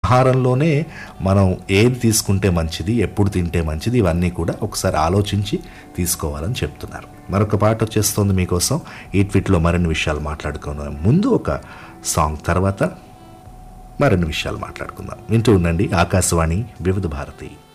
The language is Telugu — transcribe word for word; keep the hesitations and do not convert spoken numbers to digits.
ఆహారంలోనే మనం ఏది తీసుకుంటే మంచిది, ఎప్పుడు తింటే మంచిది, ఇవన్నీ కూడా ఒకసారి ఆలోచించి తీసుకోవాలని చెప్తున్నారు. మరొక పాట వచ్చేస్తుంది మీకోసం. ఈ ట్వీట్లో మరిన్ని విషయాలు మాట్లాడుకున్నాం. ముందు ఒక సాంగ్, తర్వాత మరిన్ని విషయాలు మాట్లాడుకుందాం. వింటూ ఉండండి ఆకాశవాణి వివిధ భారతి.